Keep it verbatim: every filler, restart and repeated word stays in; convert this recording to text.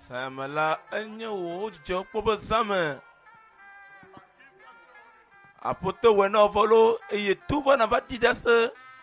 Samela enye wo dzidzɔ kpɔ be zame. Aƒetɔ wɔ na vɔlo eye tu va na va ɖi ɖe se.